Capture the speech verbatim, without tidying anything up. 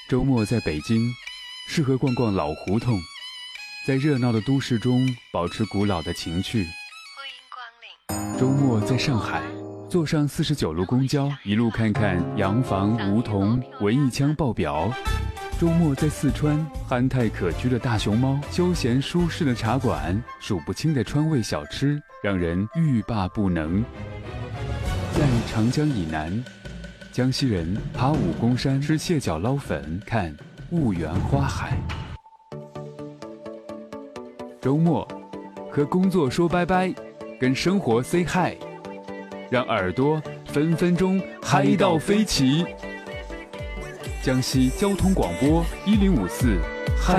周末在北京，适合逛逛老胡同，在热闹的都市中保持古老的情趣。周末在上海，坐上四十九路公交，一路看看洋房、梧桐、文艺腔爆表。周末在四川，憨态可掬的大熊猫，休闲舒适的茶馆，数不清的川味小吃，让人欲罢不能。在长江以南，江西人爬武功山，吃蟹脚捞粉，看婺源花海。周末和工作说拜拜，跟生活 say hi， 让耳朵分分钟嗨到飞起。江西交通广播一零五四